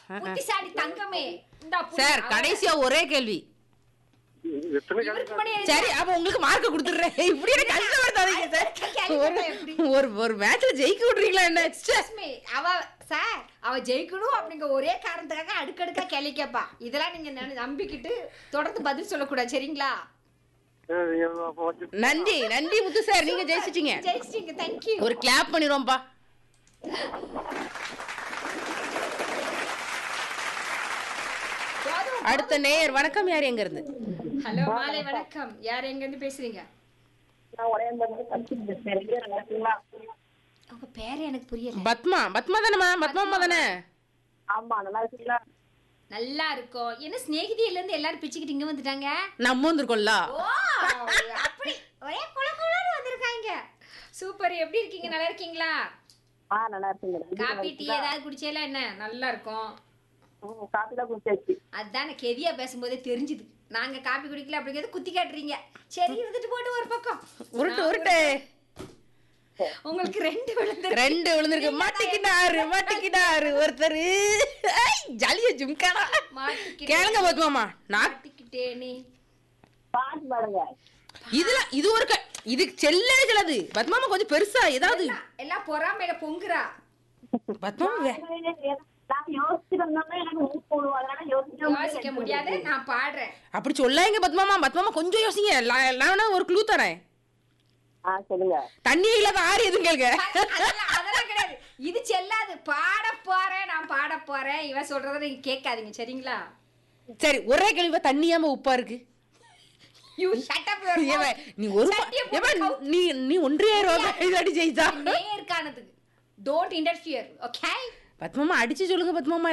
புத்திசாலி தங்கமே. சார் கடைசியா ஒரே கேள்வி. சரி அப்ப உங்களுக்கு மார்க் கொடுத்துடுறேன். இப்படி எனக்கு கஷ்டப்படுத்தாதீங்க சார். ஒரு மேட்ச்ல ஜெயிக்க விடுறீங்களா என்ன? அவ ஜெயிக்கணும் அப்படிங்கிற ஒரே காரணத்துக்காக அடுக்கடுக்கா கேள்வி கேட்பா. இதெல்லாம் நீங்க நம்பிக்கிட்டு தொடர்ந்து பதில் சொல்லக்கூடாது, சரிங்களா? நன்றி நன்றி முத்து சார், நீங்க ஜெயிச்சிட்டீங்க. தேங்க்யூ. ஒரு கிளாப் பண்ணிடுவோம்பா. அடுத்த நேயர் வணக்கம். யார் எங்க இருந்து? ஹலோ மாலை வணக்கம். யார் எங்க இருந்து பேசுறீங்க? உங்க பேரு எனக்கு புரியல. பத்மா. பத்மா தானேமா? பத்மா அம்மா தானே? ஆமா, நல்லா இருக்கீங்களா? நல்லா இருக்கும். என்ன ஸ்நேகிதியில இருந்து எல்லாரும் பிச்சுக்கிட்டு இங்க வந்துட்டாங்க? நம்ம வந்திருக்கோம்ல. ஓ அப்படி ஒரே குளகுளன்னு வந்திருக்காங்க. சூப்பர். எப்படி இருக்கீங்க? நல்லா இருக்கீங்களா? நல்லா இருக்கீங்க. காபி டீ ஏதாவது குடிச்சேல? என்ன நல்லா இருக்கும். காபி தான் குடிச்சாச்சு. அதான் கெதியா பேசும்போதே தெரிஞ்சுது. நாங்க காபி குடிக்கல அப்படிங்கிறது குத்தி காட்டுறீங்க. சரி இருந்துட்டு போட்டு ஒரு பக்கம் உருட்டு உருட்டு. உங்களுக்கு ரெண்டு விழுந்திருக்கு. மாட்டிக்கிட்டாரு ஒருத்தர். ஜாலியா ஜும்கானா கேளுங்க பத்மாமா. மாட்டிக்கிட்டேனே பாட்டு பாடுங்க. இது ஒரு இது செல்லவே செல்லாது. பத்மாமா கொஞ்சம் பெருசா ஏதாவது எல்லாம் பொறாமையில பொங்குறா. பத்மாமா யோசிக்க முடியாது. நான் பாடுறேன். அப்படி சொல்லாங்க பத்மாமா. பத்மாமா கொஞ்சம் யோசிங்க. நான் ஒரு க்ளூ தரேன். சொல்லுங்க. தண்ணி இல்லாத ஆறு எதுவும் கேளுங்க. அதெல்லாம் கிடையாது. இது செல்லாது. நான் பாட போறேன். இவ சொல்றத நீங்க கேட்காதீங்க, சரிங்களா? சரி ஒரே கேள்வி. தண்ணியாம உப்பா இருக்கு. நீ 1,000 ரூபாய் ஜெயிச்சா. நேர்காணதுக்கு டோன்ட் இன்டர்ஃபியர். ஓகே பத்மாமா அடிச்சு சொல்லுங்க பத்மாமா.